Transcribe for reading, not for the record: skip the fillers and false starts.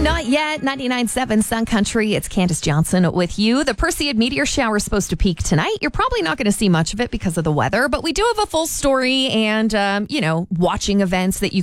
Not yet. 99.7 Sun Country. It's Candace Johnson with you. The Perseid meteor shower is supposed to peak tonight. You're probably not going to see much of it because of the weather, but we do have a full story and, watching events that you